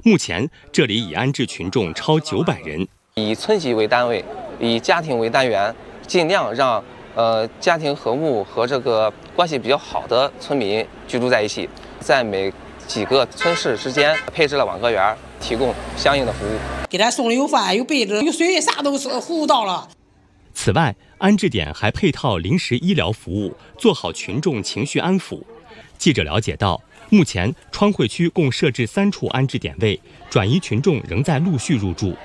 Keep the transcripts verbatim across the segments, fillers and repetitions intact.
目前这里已安置群众超九百人。 以村级为单位，以家庭为单元，尽量让呃家庭和睦和这个关系比较好的村民居住在一起，在每几个村市之间配置了网格员，提供相应的服务。 给他送了有饭、有被子、有水，啥都是服务到了。 此外，安置点还配套临时医疗服务，做好群众情绪安抚。记者了解到，目前川汇区共设置三处安置点位，转移群众仍在陆续入住。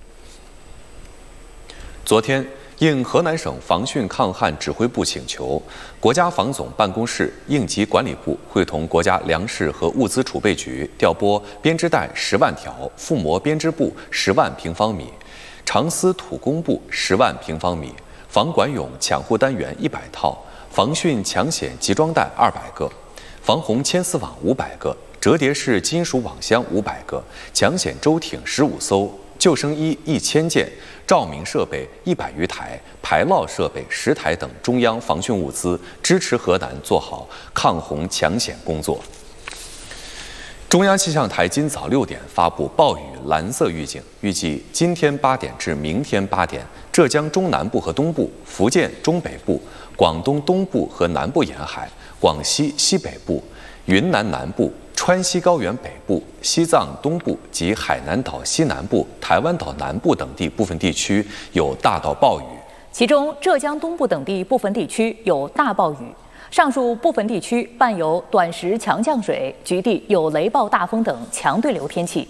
昨天，应河南省防汛抗旱指挥部请求，国家防总办公室、应急管理部会同国家粮食和物资储备局调拨编织袋十万条、覆膜编织布十万平方米、长丝土工布十万平方米、防管涌抢护单元一百套、防汛抢险集装袋二百个、防洪牵丝网五百个、折叠式金属网箱五百个、抢险舟艇十五艘、救生衣一千件、照明设备一百余台、排涝设备十台等中央防汛物资，支持河南做好抗洪抢险工作。中央气象台今早六点发布暴雨蓝色预警，预计今天八点至明天八点，浙江中南部和东部、福建中北部、广东东部和南部沿海、广西西北部、云南南部、川西高原北部、西藏东部及海南岛西南部、台湾岛南部等地部分地区有大到暴雨， 其中浙江东部等地部分地区有大暴雨。上述部分地区伴有短时强降水，局地有雷暴大风等强对流天气。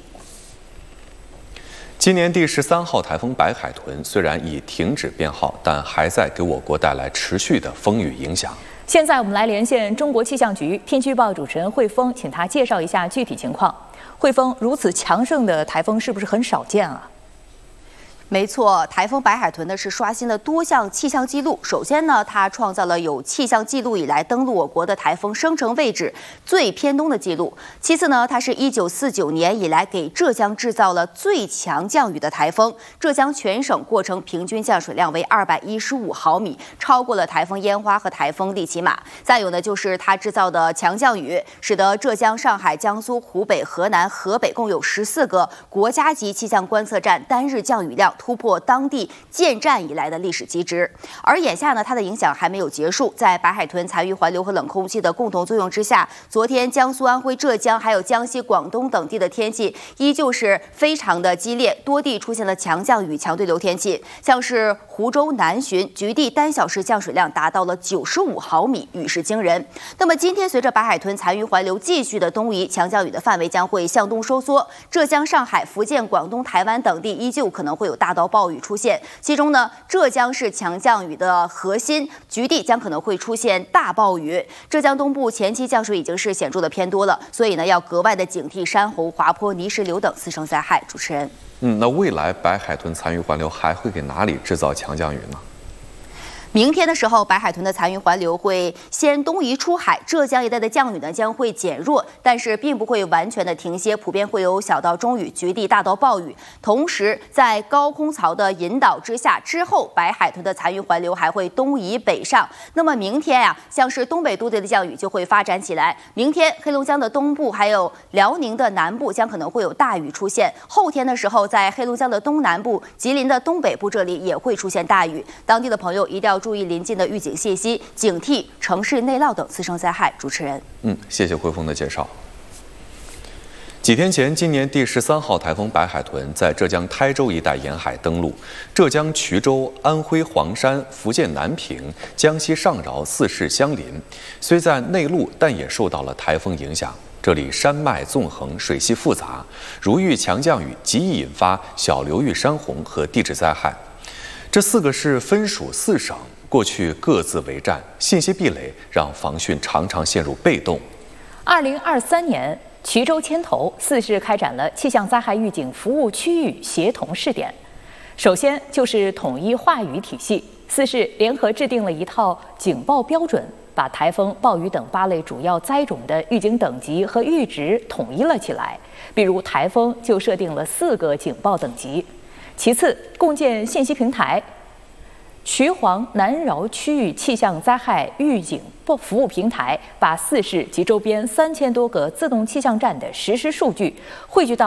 今年第十三号台风白海豚虽然已停止编号，但还在给我国带来持续的风雨影响。 现在我们来连线中国气象局天气预报主持人汇丰，请他介绍一下具体情况。汇丰，如此强盛的台风是不是很少见啊？ 没错，台风白海豚呢是刷新了多项气象记录。首先呢，它创造了有气象记录以来登陆我国的台风生成位置最偏东的记录。其次呢，它是一九四九年以来给浙江制造了最强降雨的台风。浙江全省过程平均降水量为二百一十五毫米，超过了台风烟花和台风利奇马。再有呢，就是它制造的强降雨，使得浙江、上海、江苏、湖北、河南、河北共有十四个国家级气象观测站单日降雨量突破当地建站以来的历史极值。而眼下呢，它的影响还没有结束，在白海豚残余环流和冷空气的共同作用之下，昨天江苏、安徽、浙江还有江西、广东等地的天气依旧是非常的激烈，多地出现了强降雨、强对流天气，像是湖州南浔局地单小时降水量达到了九十五毫米，雨势惊人。那么今天随着白海豚残余环流继续的东移，强降雨的范围将会向东收缩，浙江、上海、福建、广东、台湾等地依旧可能会有大到暴雨出现，其中呢，浙江是强降雨的核心，局地将可能会出现大暴雨。浙江东部前期降水已经是显著的偏多了，所以呢，要格外的警惕山洪、滑坡、泥石流等次生灾害。主持人， 嗯，那未来白海豚残余环流还会给哪里制造强降雨呢？ 明天的时候，白海豚的残余环流会先东移出海，浙江一带的降雨呢将会减弱，但是并不会完全的停歇，普遍会有小到中雨，局地大到暴雨。同时，在高空槽的引导之下，之后白海豚的残余环流还会东移北上。那么明天呀、啊，像是东北多地的降雨就会发展起来。明天黑龙江的东部还有辽宁的南部将可能会有大雨出现。后天的时候，在黑龙江的东南部、吉林的东北部这里也会出现大雨，当地的朋友一定要注意临近的预警信息，警惕城市内涝等次生灾害。主持人， 嗯，谢谢汇丰的介绍。几天前，今年第十三号台风白海豚在浙江台州一带沿海登陆，浙江衢州、安徽黄山、福建南平、江西上饶四市相邻，虽在内陆，但也受到了台风影响。这里山脉纵横，水系复杂，如遇强降雨，极易引发小流域山洪和地质灾害。这四个市分属四省，过去各自为战，信息壁垒让防汛常常陷入被动。 二零二三年，衢州牵头，四市开展了气象灾害预警服务区域协同试点。首先就是统一话语体系，四市联合制定了一套警报标准，把台风、暴雨等八类主要灾种的预警等级和阈值统一了起来。比如台风就设定了四个警报等级。其次，共建信息平台，衢黄南饶区域气象灾害预警服务平台，把四市及周边三千多个自动气象站的实时数据汇聚到